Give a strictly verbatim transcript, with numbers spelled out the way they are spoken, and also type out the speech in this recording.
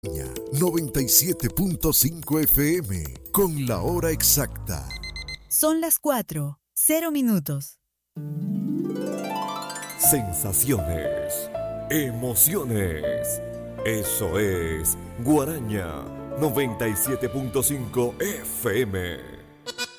noventa y siete punto cinco F M, con la hora exacta. Son las cuatro, cero minutos. Sensaciones, emociones. Eso es Guaraña noventa y siete punto cinco F M.